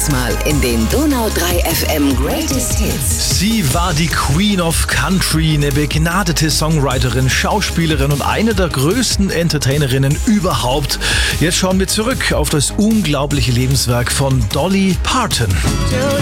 Diesmal in den Donau 3 FM Greatest Hits. Sie war die Queen of Country, eine begnadete Songwriterin, Schauspielerin und eine der größten Entertainerinnen überhaupt. Jetzt schauen wir zurück auf das unglaubliche Lebenswerk von Dolly Parton.